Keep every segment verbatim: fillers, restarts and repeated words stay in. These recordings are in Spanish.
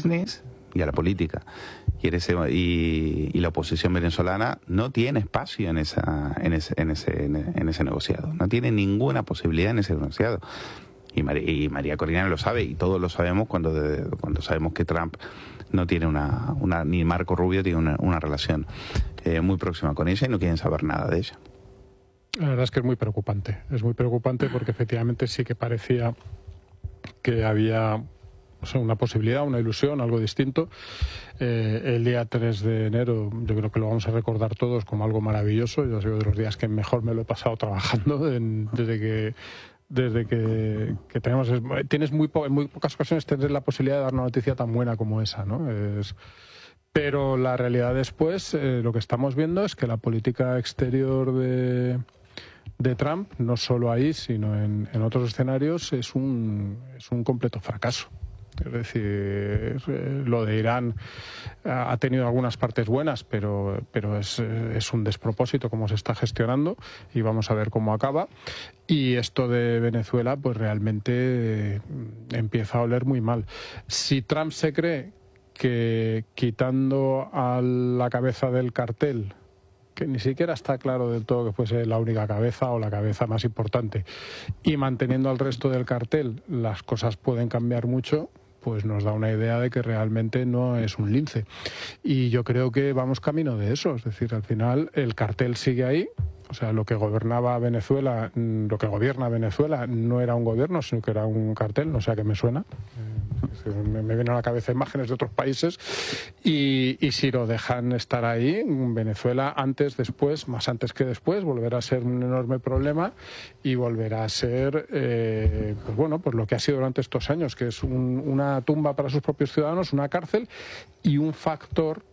business y a la política. Y, eres, y, y la oposición venezolana no tiene espacio en, esa, en, ese, en, ese, en ese negociado. No tiene ninguna posibilidad en ese negociado. Y María, y María Corina lo sabe, y todos lo sabemos cuando, de, cuando sabemos que Trump no tiene una, una ni Marco Rubio tiene una, una relación eh, muy próxima con ella y no quieren saber nada de ella. La verdad es que es muy preocupante. Es muy preocupante porque efectivamente sí que parecía que había, o sea, una posibilidad, una ilusión, algo distinto. Eh, el día tres de enero yo creo que lo vamos a recordar todos como algo maravilloso. Yo soy de los días que mejor me lo he pasado trabajando en, desde que desde que, que tenemos tienes muy po en muy pocas ocasiones tienes la posibilidad de dar una noticia tan buena como esa, ¿no? Es, pero la realidad después, eh, lo que estamos viendo es que la política exterior de de Trump, no solo ahí, sino en, en otros escenarios, es un, es un completo fracaso. Es decir, lo de Irán ha tenido algunas partes buenas, pero, pero es, es un despropósito cómo se está gestionando y vamos a ver cómo acaba. Y esto de Venezuela, pues realmente empieza a oler muy mal. Si Trump se cree que quitando a la cabeza del cartel, que ni siquiera está claro del todo que fuese la única cabeza o la cabeza más importante, y manteniendo al resto del cartel las cosas pueden cambiar mucho, pues nos da una idea de que realmente no es un lince. Y yo creo que vamos camino de eso, es decir, al final el cartel sigue ahí. O sea, lo que gobernaba Venezuela, lo que gobierna Venezuela no era un gobierno, sino que era un cartel, no sé a qué me suena. Eh, me, me vienen a la cabeza imágenes de otros países. Y, y si lo dejan estar ahí, Venezuela antes, después, más antes que después, volverá a ser un enorme problema y volverá a ser, eh, pues bueno, pues lo que ha sido durante estos años, que es un, una tumba para sus propios ciudadanos, una cárcel y un factor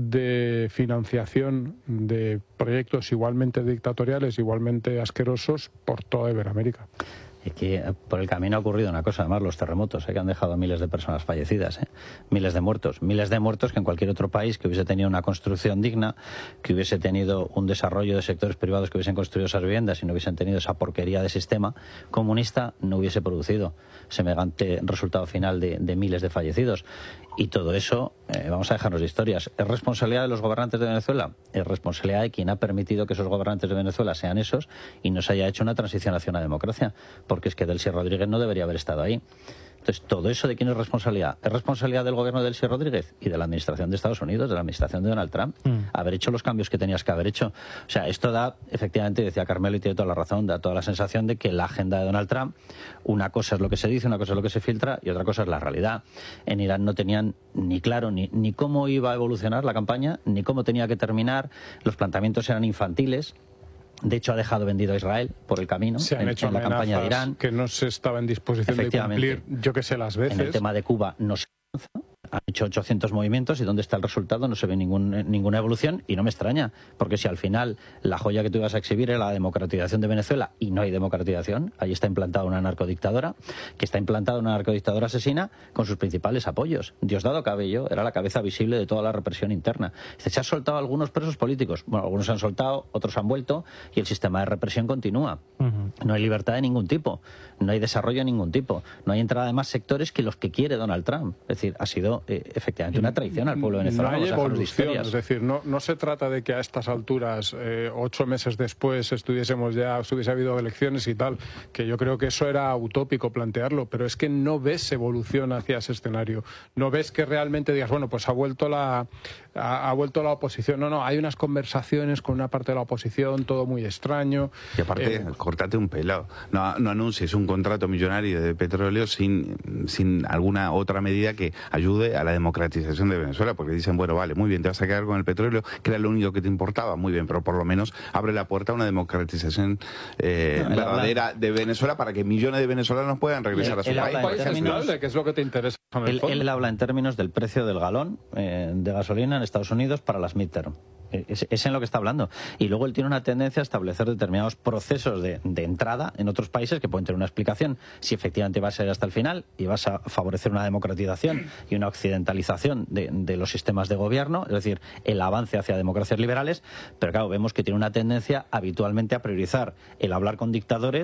de financiación de proyectos igualmente dictatoriales, igualmente asquerosos por toda Iberoamérica. Y que por el camino ha ocurrido una cosa, además los terremotos, ¿eh? que han dejado miles de personas fallecidas, ¿eh? miles de muertos, miles de muertos que en cualquier otro país que hubiese tenido una construcción digna, que hubiese tenido un desarrollo de sectores privados que hubiesen construido esas viviendas y no hubiesen tenido esa porquería de sistema comunista, no hubiese producido semejante resultado final de, de miles de fallecidos. Y todo eso, eh, vamos a dejarnos de historias, ¿es responsabilidad de los gobernantes de Venezuela? Es responsabilidad de quien ha permitido que esos gobernantes de Venezuela sean esos y no se haya hecho una transición hacia una democracia, porque es que Delcy Rodríguez no debería haber estado ahí. Entonces, ¿todo eso de quién es responsabilidad? Es responsabilidad del gobierno de Delcy Rodríguez y de la administración de Estados Unidos, de la administración de Donald Trump, mm. haber hecho los cambios que tenías que haber hecho. O sea, esto da, efectivamente, decía Carmelo y tiene toda la razón, da toda la sensación de que la agenda de Donald Trump, una cosa es lo que se dice, una cosa es lo que se filtra y otra cosa es la realidad. En Irán no tenían ni claro ni, ni cómo iba a evolucionar la campaña, ni cómo tenía que terminar, los planteamientos eran infantiles. De hecho, ha dejado vendido a Israel por el camino se han en, hecho en la campaña de Irán. Que no se estaba en disposición de cumplir, yo que sé, las veces. En el tema de Cuba no se avanza. Han hecho ochocientos movimientos y ¿dónde está el resultado? No se ve ningún, ninguna evolución y no me extraña, porque si al final la joya que tú ibas a exhibir era la democratización de Venezuela y no hay democratización, ahí está implantada una narcodictadora, que está implantada una narcodictadora asesina con sus principales apoyos. Diosdado Cabello era la cabeza visible de toda la represión interna. Se han soltado algunos presos políticos, bueno, algunos se han soltado, otros han vuelto y el sistema de represión continúa. Uh-huh. No hay libertad de ningún tipo, no hay desarrollo de ningún tipo, no hay entrada de más sectores que los que quiere Donald Trump. Es decir, ha sido Eh, efectivamente una traición al pueblo venezolano. No hay evolución, es decir, no, no se trata de que a estas alturas, eh, ocho meses después, estuviésemos ya, hubiese habido elecciones y tal, que yo creo que eso era utópico plantearlo, pero es que no ves evolución hacia ese escenario. No ves que realmente digas, bueno, pues ha vuelto la, ha, ha vuelto la oposición. No, no, hay unas conversaciones con una parte de la oposición, todo muy extraño. Y aparte, eh, cortate un pelado. No, no anuncies un contrato millonario de petróleo sin, sin alguna otra medida que ayude a la democratización de Venezuela, porque dicen, bueno, vale, muy bien, te vas a quedar con el petróleo, que era lo único que te importaba, muy bien, pero por lo menos abre la puerta a una democratización eh, no, verdadera habla... de Venezuela para que millones de venezolanos puedan regresar él, a su él país. país términos, ¿qué es lo que te interesa? Él, él habla en términos del precio del galón eh, de gasolina en Estados Unidos para las midterm. Es, es en lo que está hablando. Y luego él tiene una tendencia a establecer determinados procesos de, de entrada en otros países que pueden tener una explicación si efectivamente va a ser hasta el final y vas a favorecer una democratización y una occidentalización de, de los sistemas de gobierno, es decir, el avance hacia democracias liberales, pero claro, vemos que tiene una tendencia habitualmente a priorizar el hablar con dictadores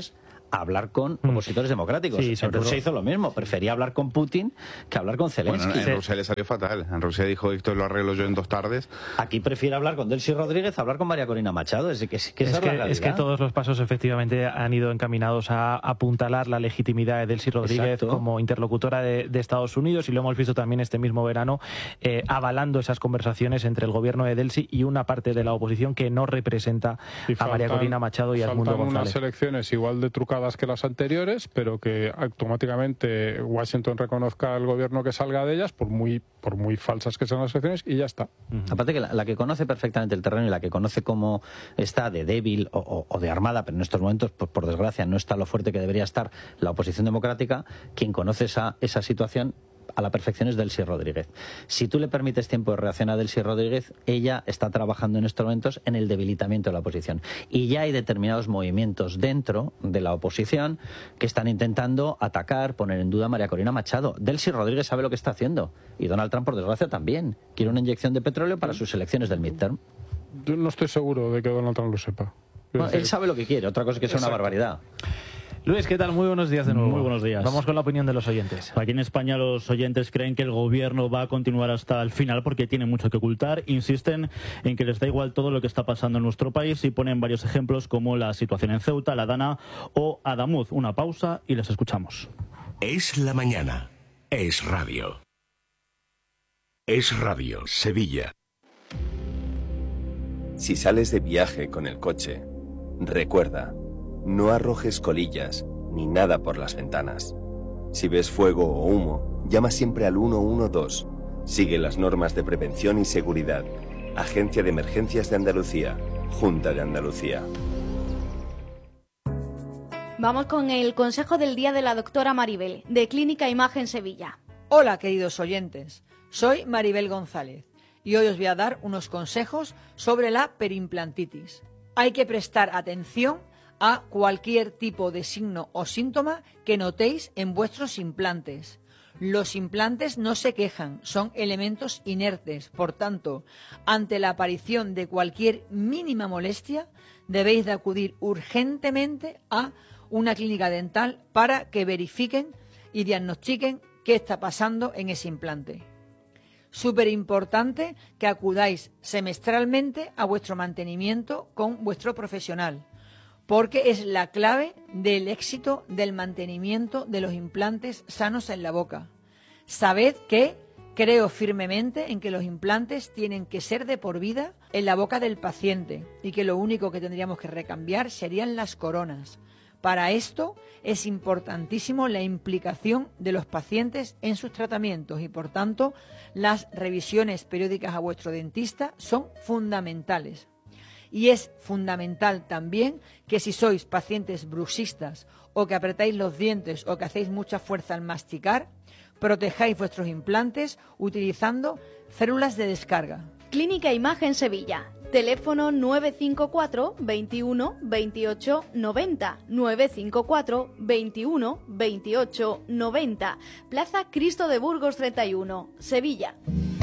a hablar con opositores democráticos. Sí, en Rusia hizo lo mismo, prefería hablar con Putin que hablar con Zelensky. Bueno, en Rusia le salió fatal. En Rusia dijo, esto lo arreglo yo en dos tardes. Aquí prefiere hablar con Delcy Rodríguez, hablar con María Corina Machado. Es que, es que, es, es, que, es que todos los pasos efectivamente han ido encaminados a apuntalar la legitimidad de Delcy Rodríguez Exacto. como interlocutora de, de Estados Unidos, y lo hemos visto también este mismo verano, eh, avalando esas conversaciones entre el gobierno de Delcy y una parte de la oposición que no representa y a faltan, María Corina Machado y a Edmundo González. Unas elecciones igual de trucadas que las anteriores, pero que automáticamente Washington reconozca al gobierno que salga de ellas, por muy por muy falsas que sean las elecciones, y ya está. Uh-huh. Aparte que la, la que conoce perfectamente el terreno y la que conoce cómo está de débil o, o, o de armada, pero en estos momentos, por, por desgracia, no está lo fuerte que debería estar la oposición democrática, quien conoce esa, esa situación a la perfección es Delcy Rodríguez. Si tú le permites tiempo de reacción a Delcy Rodríguez, ella está trabajando en estos momentos en el debilitamiento de la oposición. Y ya hay determinados movimientos dentro de la oposición que están intentando atacar, poner en duda a María Corina Machado. Delcy Rodríguez sabe lo que está haciendo. Y Donald Trump, por desgracia, también. Quiere una inyección de petróleo para sus elecciones del midterm. Yo no estoy seguro de que Donald Trump lo sepa. Bueno, él sabe lo que quiere, otra cosa es que sea una barbaridad. Luis, ¿qué tal? Muy buenos días de nuevo. Muy buenos días. Vamos con la opinión de los oyentes. Aquí en España los oyentes creen que el gobierno va a continuar hasta el final porque tiene mucho que ocultar. Insisten en que les da igual todo lo que está pasando en nuestro país y ponen varios ejemplos como la situación en Ceuta, La Dana o Adamuz. Una pausa y les escuchamos. Es la mañana. Es radio. Es radio, Sevilla. Si sales de viaje con el coche, recuerda, no arrojes colillas ni nada por las ventanas. Si ves fuego o humo, llama siempre al uno uno dos. Sigue las normas de prevención y seguridad. Agencia de Emergencias de Andalucía. Junta de Andalucía. Vamos con el consejo del día de la doctora Maribel, de Clínica Imagen Sevilla. Hola, queridos oyentes. Soy Maribel González y hoy os voy a dar unos consejos sobre la perimplantitis. Hay que prestar atención a cualquier tipo de signo o síntoma que notéis en vuestros implantes. Los implantes no se quejan, son elementos inertes. Por tanto, ante la aparición de cualquier mínima molestia, debéis de acudir urgentemente a una clínica dental para que verifiquen y diagnostiquen qué está pasando en ese implante. Súper importante que acudáis semestralmente a vuestro mantenimiento con vuestro profesional, porque es la clave del éxito del mantenimiento de los implantes sanos en la boca. Sabed que creo firmemente en que los implantes tienen que ser de por vida en la boca del paciente y que lo único que tendríamos que recambiar serían las coronas. Para esto es importantísimo la implicación de los pacientes en sus tratamientos y, por tanto, las revisiones periódicas a vuestro dentista son fundamentales. Y es fundamental también que si sois pacientes bruxistas o que apretáis los dientes o que hacéis mucha fuerza al masticar, protejáis vuestros implantes utilizando células de descarga. Clínica Imagen Sevilla. Teléfono nueve cinco cuatro, veintiuno, veintiocho, noventa, nueve cinco cuatro, veintiuno, veintiocho, noventa. Plaza Cristo de Burgos treinta y uno, Sevilla.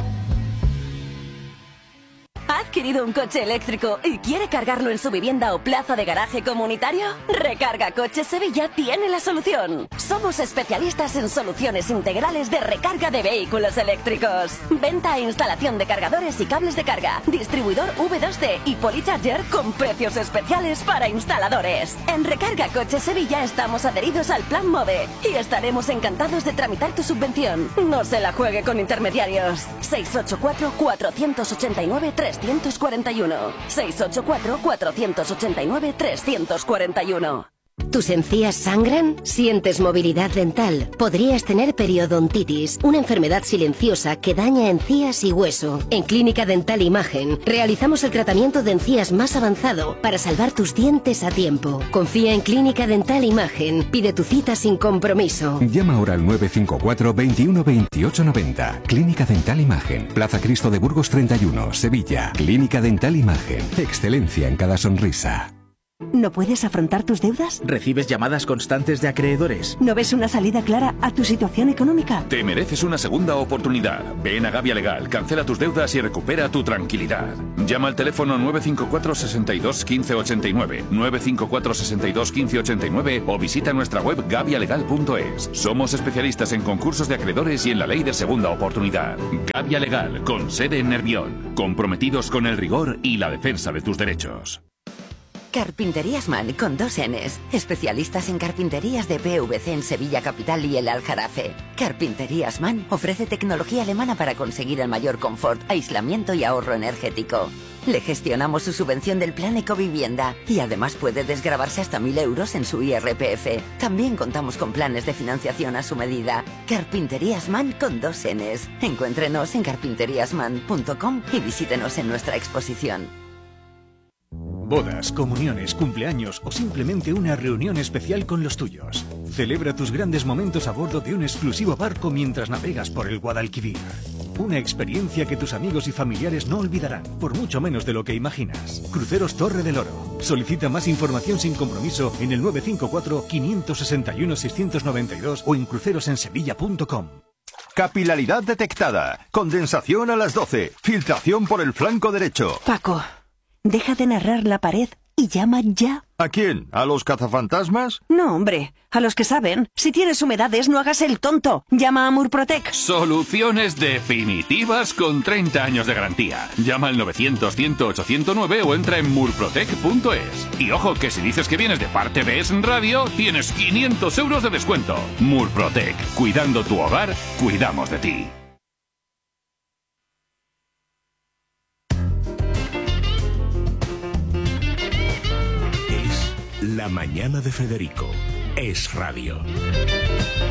¿Ha adquirido un coche eléctrico y quiere cargarlo en su vivienda o plaza de garaje comunitario? Recarga Coches Sevilla tiene la solución. Somos especialistas en soluciones integrales de recarga de vehículos eléctricos. Venta e instalación de cargadores y cables de carga. Distribuidor V dos D y Polycharger con precios especiales para instaladores. En Recarga Coches Sevilla estamos adheridos al Plan MOVE y estaremos encantados de tramitar tu subvención. No se la juegue con intermediarios. seis ocho cuatro, cuatro ocho nueve, tres cuatro uno. seis ocho cuatro, cuatro ocho nueve, tres cuatro uno. ¿Tus encías sangran? ¿Sientes movilidad dental? Podrías tener periodontitis, una enfermedad silenciosa que daña encías y hueso. En Clínica Dental Imagen realizamos el tratamiento de encías más avanzado para salvar tus dientes a tiempo. Confía en Clínica Dental Imagen. Pide tu cita sin compromiso. Llama ahora al nueve cinco cuatro, veintiuno, veintiocho, noventa. Clínica Dental Imagen. Plaza Cristo de Burgos treinta y uno, Sevilla. Clínica Dental Imagen. Excelencia en cada sonrisa. ¿No puedes afrontar tus deudas? ¿Recibes llamadas constantes de acreedores? ¿No ves una salida clara a tu situación económica? Te mereces una segunda oportunidad. Ven a Gavia Legal, cancela tus deudas y recupera tu tranquilidad. Llama al teléfono nueve cinco cuatro, seis dos, uno cinco ocho nueve, nueve cinco cuatro, seis dos, uno cinco ocho nueve o visita nuestra web gavia legal punto es. Somos especialistas en concursos de acreedores y en la ley de segunda oportunidad. Gavia Legal, con sede en Nervión. Comprometidos con el rigor y la defensa de tus derechos. Carpinterías Man con dos Ns. Especialistas en carpinterías de P V C en Sevilla Capital y el Aljarafe. Carpinterías Man ofrece tecnología alemana para conseguir el mayor confort, aislamiento y ahorro energético. Le gestionamos su subvención del plan Ecovivienda y además puede desgravarse hasta mil euros en su I R P F. También contamos con planes de financiación a su medida. Carpinterías Man con dos Ns. Encuéntrenos en carpinterías man punto com y visítenos en nuestra exposición. Bodas, comuniones, cumpleaños o simplemente una reunión especial con los tuyos. Celebra tus grandes momentos a bordo de un exclusivo barco mientras navegas por el Guadalquivir. Una experiencia que tus amigos y familiares no olvidarán, por mucho menos de lo que imaginas. Cruceros Torre del Oro. Solicita más información sin compromiso en el nueve cinco cuatro, cinco seis uno, seis nueve dos o en crucerosensevilla punto com. Capilaridad detectada. Condensación a las doce. Filtración por el flanco derecho. Paco, deja de narrar la pared y llama ya. ¿A quién? ¿A los cazafantasmas? No, hombre, a los que saben. Si tienes humedades, no hagas el tonto. Llama a Murprotec. Soluciones definitivas con treinta años de garantía. Llama al novecientos, cien, ocho cero nueve o entra en murprotec punto es. Y ojo, que si dices que vienes de parte de Es Radio, tienes quinientos euros de descuento. Murprotec. Cuidando tu hogar, cuidamos de ti. La mañana de Federico. Es Radio.